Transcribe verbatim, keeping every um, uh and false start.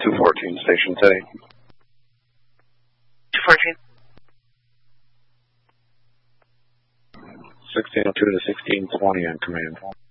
two fourteen, Station Teddy. two fourteen. sixteen oh two to sixteen twenty on command.